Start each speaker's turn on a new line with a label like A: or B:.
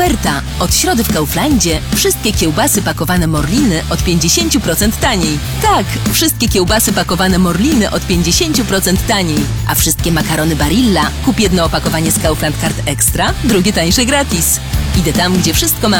A: Oferta. Od środy w Kauflandzie wszystkie kiełbasy pakowane Morliny od 50% taniej. Tak, wszystkie kiełbasy pakowane Morliny od 50% taniej. A wszystkie makarony Barilla kup jedno opakowanie z Kaufland Card Extra, drugie tańsze gratis. Idę tam, gdzie wszystko mam.